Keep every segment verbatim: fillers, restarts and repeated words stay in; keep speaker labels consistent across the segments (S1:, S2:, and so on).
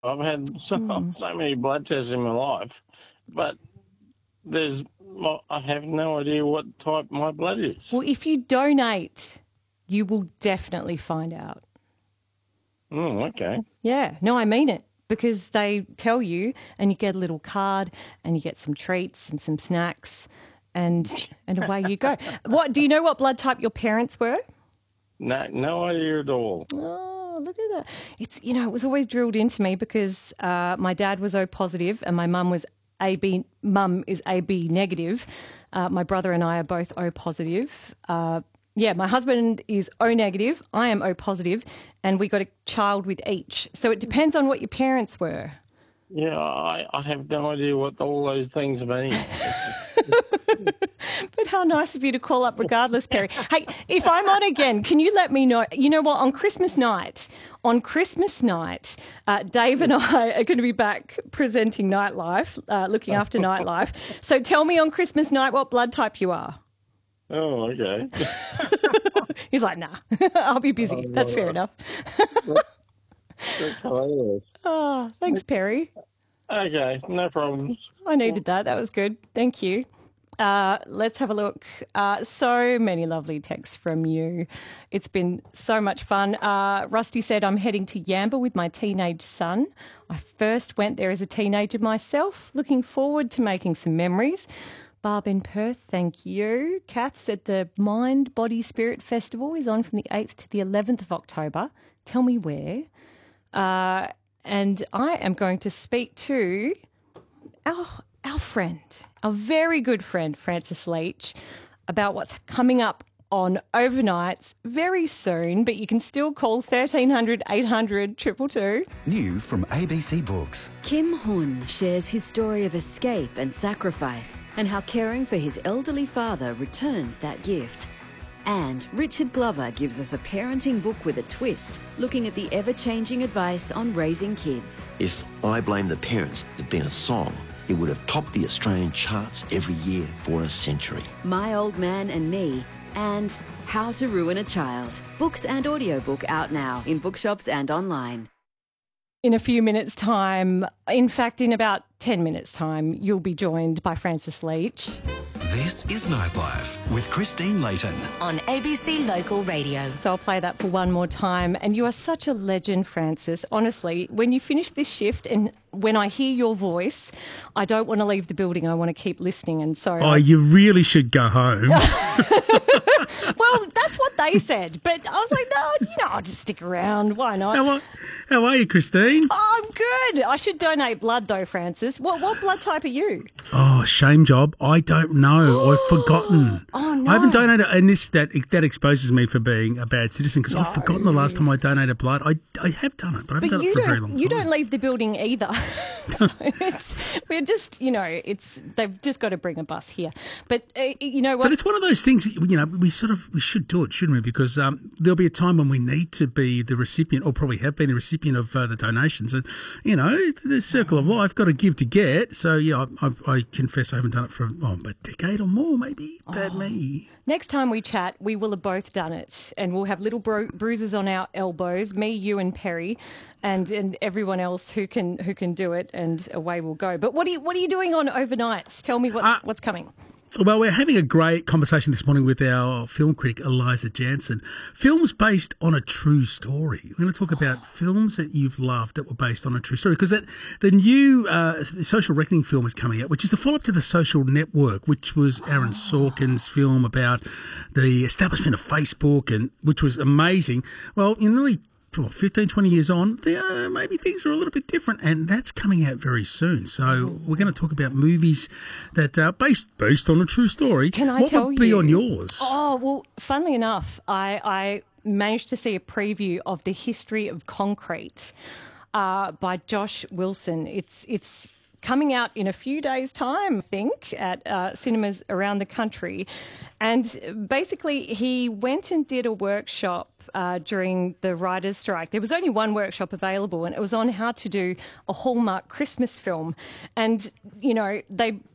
S1: I've had so,
S2: Hmm.
S1: so many blood tests in my life, but there's well, I have no idea what type my blood is.
S2: Well, if you donate, you will definitely find out.
S1: Oh, okay.
S2: Yeah, no, I mean it because they tell you, and you get a little card, and you get some treats and some snacks, and and away you go. What do you know? What blood type your parents were?
S1: No, no idea at all.
S2: Oh, look at that! It's you know it was always drilled into me because uh, my dad was O positive and my mum was A B. Mum is A B negative. Uh, my brother and I are both O positive. Uh, yeah, my husband is O negative. I am O positive, and we got a child with each. So it depends on what your parents were.
S1: Yeah, I, I have no idea what all those things mean.
S2: But how nice of you to call up regardless, Perry. Hey, if I'm on again, can you let me know? You know what? On Christmas night, on Christmas night, uh, Dave and I are going to be back presenting Nightlife, uh, looking after Nightlife. So tell me on Christmas night what blood type you are.
S1: Oh, okay.
S2: He's like, nah, I'll be busy. That's fair enough.
S1: That's hilarious.
S2: Oh, thanks, Perry.
S1: Okay, no problems.
S2: I needed that. That was good. Thank you. Uh, let's have a look. Uh, so many lovely texts from you. It's been so much fun. Uh, Rusty said, I'm heading to Yamba with my teenage son. I first went there as a teenager myself. Looking forward to making some memories. Barb in Perth, thank you. Kath said the Mind, Body, Spirit Festival is on from the eighth to the eleventh of October. Tell me where. Uh, and I am going to speak to our our friend, our very good friend, Francis Leach, about what's coming up on overnights very soon, but you can still call thirteen hundred, eight hundred, two two two.
S3: New from A B C Books.
S4: Kim Hun shares his story of escape and sacrifice and how caring for his elderly father returns that gift. And Richard Glover gives us a parenting book with a twist, looking at the ever-changing advice on raising kids.
S5: If I Blame the Parents had been a song, it would have topped the Australian charts every year for a century.
S4: My Old Man and Me, and How to Ruin a Child. Books and audiobook out now in bookshops and online.
S2: In a few minutes' time, in fact, in about ten minutes' time, you'll be joined by Francis Leach.
S3: This is Nightlife with Christine Layton.
S6: On A B C Local Radio.
S2: So I'll play that for one more time. And you are such a legend, Francis. Honestly, when you finish this shift and when I hear your voice, I don't want to leave the building. I want to keep listening. And so...
S7: Oh, you really should go home.
S2: Well, that's what they said. But I was like, no, you know, I'll just stick around. Why not?
S7: How are, how are you, Christine?
S2: Oh, I'm good. I should donate blood, though, Francis. What, what blood type are you?
S7: Oh, shame job. I don't know. I've forgotten.
S2: Oh, no.
S7: I haven't donated, and this that that exposes me for being a bad citizen because
S2: No.
S7: I've forgotten the last time I donated blood. I, I have done it, but I haven't
S2: But
S7: done
S2: you
S7: it for
S2: don't,
S7: a very long time.
S2: you don't leave the building either. So it's, we're just, you know, it's they've just got to bring a bus here. But uh, you know what?
S7: But it's one of those things, you know, we sort of, we should do it, shouldn't we? Because um, there'll be a time when we need to be the recipient, or probably have been the recipient of uh, the donations. And, you know, the circle of life, got to give to get. So, yeah, I, I've, I confess I haven't done it for, oh, a decade or more, maybe. Bad me.
S2: Next time we chat, we will have both done it, and we'll have little bru- bruises on our elbows. Me, you, and Perry, and and everyone else who can who can do it, and away we'll go. But what are you what are you doing on overnights? Tell me what
S7: Uh,
S2: what's coming.
S7: Well, we're having a great conversation this morning with our film critic, Eliza Jansen. Films based on a true story. We're going to talk about films that you've loved that were based on a true story. Because that the new uh, Social Reckoning film is coming out, which is a follow-up to The Social Network, which was Aaron Sorkin's film about the establishment of Facebook, and which was amazing. Well, in really fifteen, twenty years on, uh, maybe things are a little bit different, and that's coming out very soon. So we're going to talk about movies that are based based on a true story.
S2: Can I
S7: what
S2: tell
S7: would be
S2: you?
S7: on yours?
S2: Oh well, funnily enough, I I managed to see a preview of The History of Concrete uh, by Josh Wilson. It's it's. coming out in a few days' time, I think, at uh, cinemas around the country. And basically, he went and did a workshop uh, during the writers' strike. There was only one workshop available, and it was on how to do a Hallmark Christmas film. And, you know, they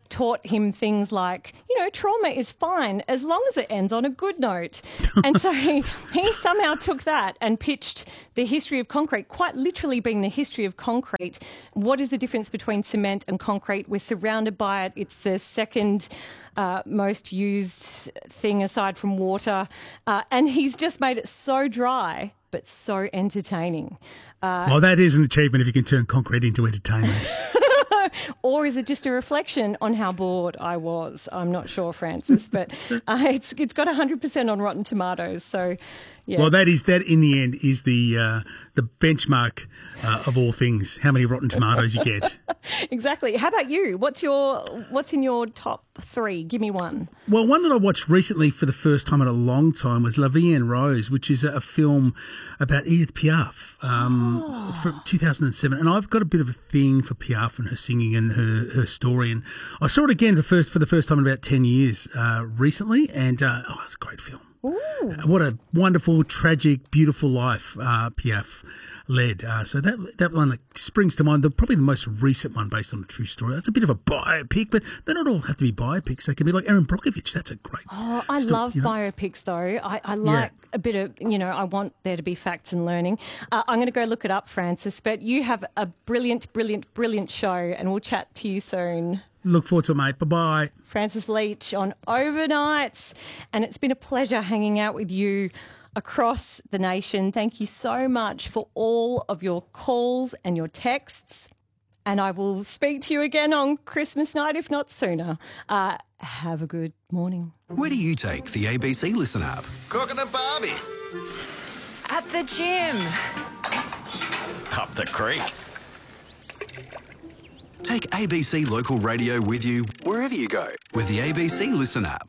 S2: taught him things like, you know, trauma is fine as long as it ends on a good note. And so he, he somehow took that and pitched the history of concrete, quite literally being the history of concrete. What is the difference between cement and concrete? We're surrounded by it. It's the second uh, most used thing aside from water. Uh, and he's just made it so dry but so entertaining. Uh,
S7: well, that is an achievement if you can turn concrete into entertainment.
S2: Or is it just a reflection on how bored I was? I'm not sure, Francis, but uh, it's it's got one hundred percent on Rotten Tomatoes. So, yeah.
S7: Well, that is that in the end is the uh, the benchmark uh, of all things. How many Rotten Tomatoes you get?
S2: Exactly. How about you? What's your what's in your top three? Give me one.
S7: Well, one that I watched recently for the first time in a long time was La Vie en Rose, which is a film about Edith Piaf um, oh. from two thousand seven. And I've got a bit of a thing for Piaf and her singing and her, her story. And I saw it again for, first, for the first time in about ten years uh, recently. And uh, oh, it's a great film.
S2: Ooh.
S7: What a wonderful, tragic, beautiful life uh, Piaf led. Uh, so that that one that springs to mind, the, probably the most recent one based on a true story. That's a bit of a biopic, but they don't all have to be biopics. They can be like Erin Brockovich. That's a great
S2: Oh, I
S7: story,
S2: love
S7: you know?
S2: biopics, though. I, I like
S7: Yeah.
S2: a bit of, you know, I want there to be facts and learning. Uh, I'm going to go look it up, Francis, but you have a brilliant, brilliant, brilliant show, and we'll chat to you soon.
S7: Look forward to it, mate. Bye-bye.
S2: Francis Leach on Overnights, and it's been a pleasure hanging out with you across the nation. Thank you so much for all of your calls and your texts, and I will speak to you again on Christmas night, if not sooner. Uh, have a good morning.
S3: Where do you take the A B C Listen app?
S8: Cooking a barbie.
S6: At the gym.
S8: Up the creek.
S3: Take A B C Local Radio with you wherever you go with the A B C Listen app.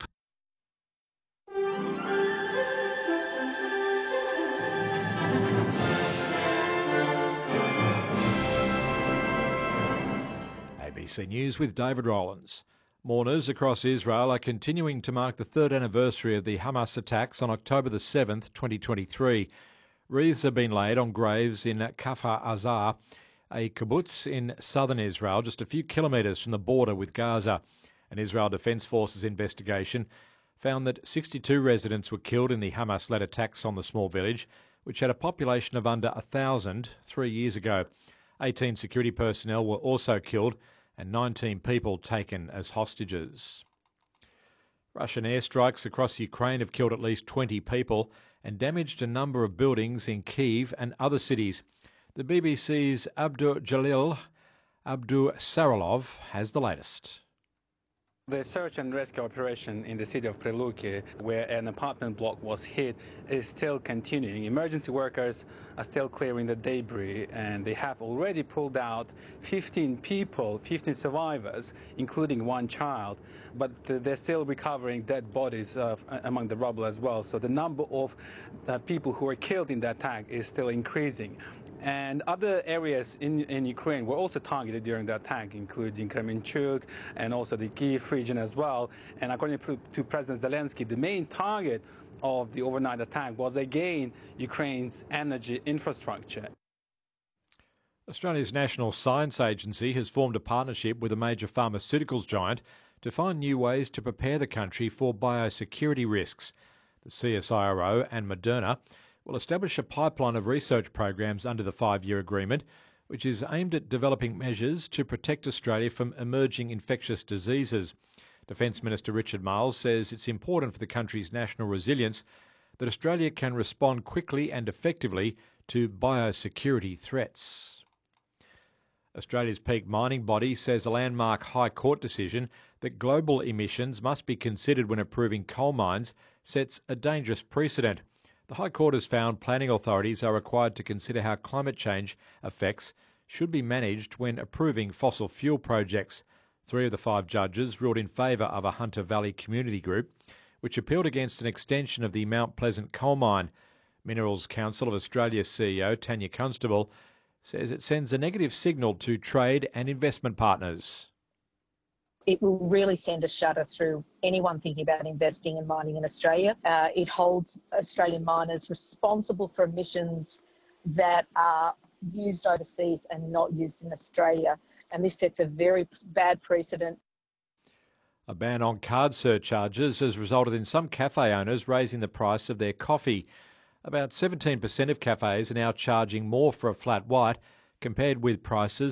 S9: A B C News with David Rowlands. Mourners across Israel are continuing to mark the third anniversary of the Hamas attacks on October the seventh, twenty twenty-three. Wreaths have been laid on graves in Kfar Aza, a kibbutz in southern Israel, just a few kilometres from the border with Gaza. An Israel Defence Forces investigation found that sixty-two residents were killed in the Hamas-led attacks on the small village, which had a population of under one thousand three years ago. eighteen security personnel were also killed and nineteen people taken as hostages. Russian airstrikes across Ukraine have killed at least twenty people and damaged a number of buildings in Kyiv and other cities. The B B C's Abdur Jalil Abdur Saralov has the latest.
S10: The search and rescue operation in the city of Kryluki, where an apartment block was hit, is still continuing. Emergency workers are still clearing the debris, and they have already pulled out fifteen people, fifteen survivors, including one child. But they're still recovering dead bodies uh, among the rubble as well. So the number of uh, people who were killed in the attack is still increasing. And other areas in, in Ukraine were also targeted during the attack, including Kremenchuk and also the Kyiv region as well. And according to, to President Zelensky, the main target of the overnight attack was again Ukraine's energy infrastructure.
S9: Australia's National Science Agency has formed a partnership with a major pharmaceuticals giant to find new ways to prepare the country for biosecurity risks. The C S I R O and Moderna will establish a pipeline of research programs under the five-year agreement, which is aimed at developing measures to protect Australia from emerging infectious diseases. Defence Minister Richard Marles says it's important for the country's national resilience that Australia can respond quickly and effectively to biosecurity threats. Australia's peak mining body says a landmark High Court decision that global emissions must be considered when approving coal mines sets a dangerous precedent. The High Court has found planning authorities are required to consider how climate change effects should be managed when approving fossil fuel projects. Three of the five judges ruled in favour of a Hunter Valley Community Group, which appealed against an extension of the Mount Pleasant coal mine. Minerals Council of Australia C E O Tanya Constable says it sends a negative signal to trade and investment partners.
S11: It will really send a shudder through anyone thinking about investing in mining in Australia. Uh, it holds Australian miners responsible for emissions that are used overseas and not used in Australia. And this sets a very bad precedent.
S9: A ban on card surcharges has resulted in some cafe owners raising the price of their coffee. About seventeen percent of cafes are now charging more for a flat white compared with prices